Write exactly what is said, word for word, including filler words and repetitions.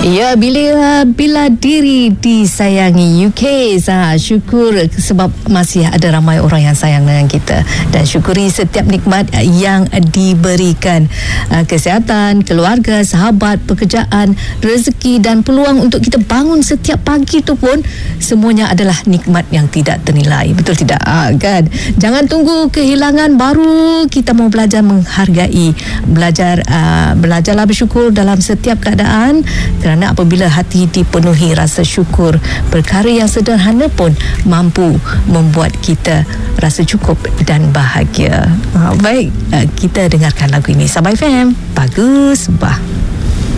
Ya, bila bila diri disayangi, U K sah, syukur sebab masih ada ramai orang yang sayang dengan kita, dan syukuri setiap nikmat yang diberikan, kesihatan, keluarga, sahabat, pekerjaan, rezeki dan peluang untuk kita bangun setiap pagi tu pun semuanya adalah nikmat yang tidak ternilai. Betul tidak? Ha, kan? Jangan tunggu kehilangan baru kita mau belajar menghargai, belajar uh, belajarlah bersyukur dalam setiap keadaan. Kerana apabila hati dipenuhi rasa syukur, perkara yang sederhana pun mampu membuat kita rasa cukup dan bahagia. Ha, baik, kita dengarkan lagu ini. Sabah F M, bagus bah.